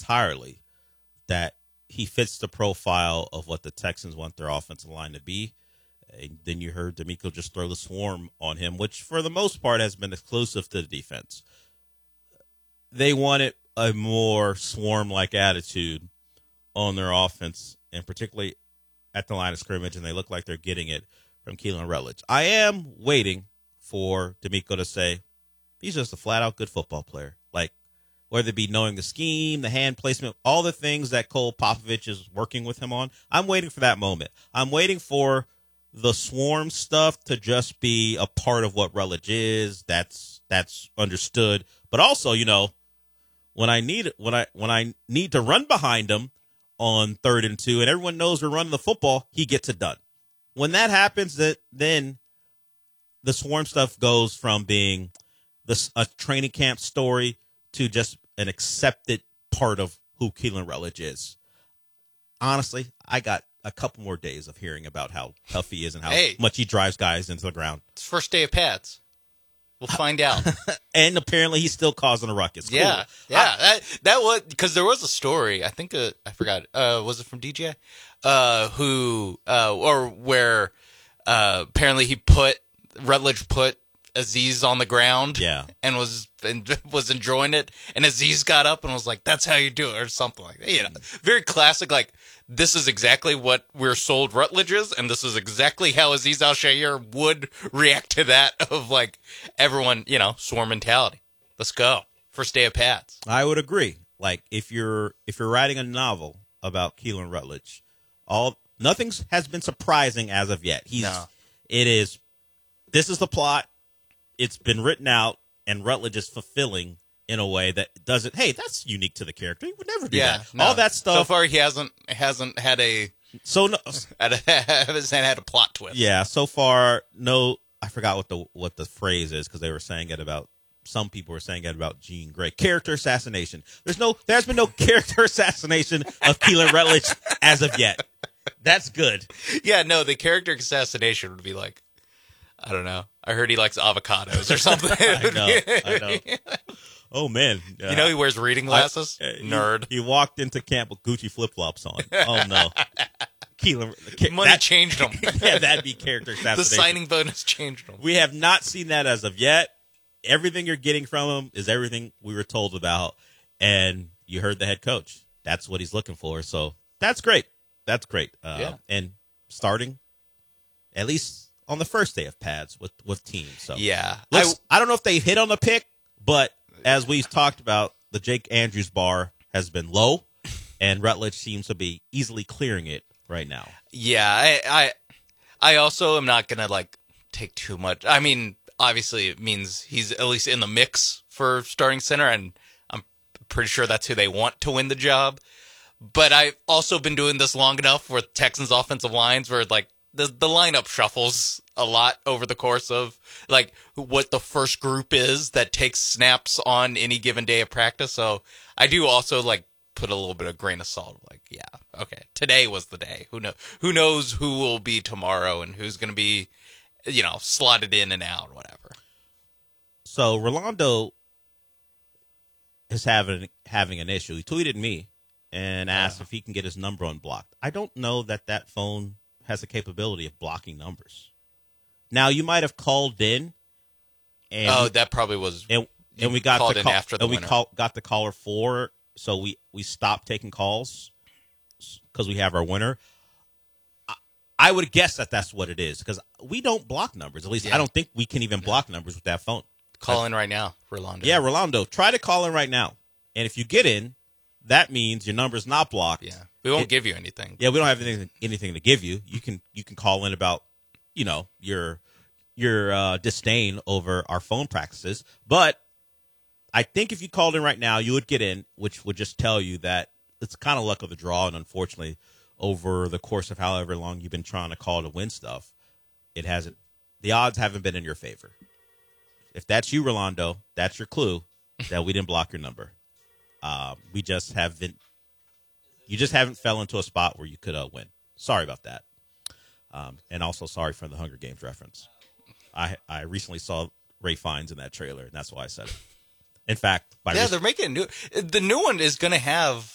entirely that he fits the profile of what the Texans want their offensive line to be. And then you heard DeMeco just throw the swarm on him, which for the most part has been exclusive to the defense. They wanted a more swarm-like attitude on their offense, and particularly at the line of scrimmage, and they look like they're getting it from Keelan Rutledge. I am waiting for DeMeco to say he's just a flat-out good football player. Like, whether it be knowing the scheme, the hand placement, all the things that Cole Popovich is working with him on. I'm waiting for that moment. I'm waiting for the swarm stuff to just be a part of what Rutledge is. That's understood. But also, when I need to run behind him on 3rd and 2, and everyone knows we're running the football, he gets it done. When that happens, then the swarm stuff goes from being a training camp story to just an accepted part of who Keelan Rutledge is. Honestly, I got a couple more days of hearing about how tough he is and how much he drives guys into the ground. It's first day of pads. We'll find out. And apparently he's still causing a ruckus. Cool. Yeah. That was because there was a story. I think I forgot. Was it from DJ? Where apparently Rutledge put Aziz on the ground. Yeah. And was enjoying it. And Aziz got up and was like, "That's how you do it," or something like that. Very classic. Like, this is exactly what we're sold Rutledge is, and this is exactly how Aziz Al-Shaair would react to that of, like, everyone, swarm mentality. Let's go. First day of pads. I would agree. Like, if you're writing a novel about Keelan Rutledge, nothing has been surprising as of yet. This is the plot. It's been written out, and Rutledge is fulfilling in a way that doesn't. Hey, that's unique to the character. He would never do that. No. All that stuff. So far, he hasn't had a had a plot twist. Yeah. So far, no. I forgot what the phrase is because they were saying it about. Some people were saying it about Jean Grey. Character assassination. There's been no character assassination of Keelan Rutledge as of yet. That's good. Yeah. No, the character assassination would be like, I don't know. I heard he likes avocados or something. I know. Oh, man. He wears reading glasses? Nerd. He walked into camp with Gucci flip-flops on. Oh, no. Money changed him. Yeah, that'd be character assassination. The signing bonus changed him. We have not seen that as of yet. Everything you're getting from him is everything we were told about, and you heard the head coach. That's what he's looking for, so that's great. That's great. And starting, at least on the first day of pads with teams. So yeah. I don't know if they hit on the pick, but as we've talked about, the Jake Andrews bar has been low, and Rutledge seems to be easily clearing it right now. Yeah, I also am not going to, take too much. I mean, obviously it means he's at least in the mix for starting center, and I'm pretty sure that's who they want to win the job. But I've also been doing this long enough with Texans offensive lines where, the lineup shuffles a lot over the course of what the first group is that takes snaps on any given day of practice. So I do also put a little bit of grain of salt. Okay, today was the day. Who knows who will be tomorrow and who's going to be, slotted in and out, whatever. So Rolando is having an issue. He tweeted me and asked if he can get his number unblocked. I don't know that phone has the capability of blocking numbers. Now, you might have called in. And that probably was. And we got called in after the winner. Got the caller 4, so we stopped taking calls because we have our winner. I would guess that's what it is because we don't block numbers. At least I don't think we can even block numbers with that phone. Call in right now, Rolando. Yeah, Rolando, try to call in right now. And if you get in, that means your number's not blocked. Yeah. We won't give you anything. Yeah, we don't have anything to give you. You can call in about, your disdain over our phone practices. But I think if you called in right now, you would get in, which would just tell you that it's kind of luck of the draw. And unfortunately, over the course of however long you've been trying to call to win stuff, the odds haven't been in your favor. If that's you, Rolando, that's your clue that we didn't block your number. You just haven't fell into a spot where you could win. Sorry about that. And also sorry for the Hunger Games reference. I recently saw Ray Fiennes in that trailer, and that's why I said it. In fact, they're making the new one is going to have